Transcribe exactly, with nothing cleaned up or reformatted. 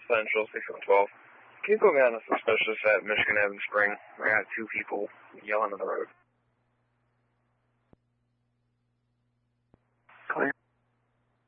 Central, six one twelve. Can you put me on a suspicious at Michigan Avenue Spring? I got two people yelling on the road.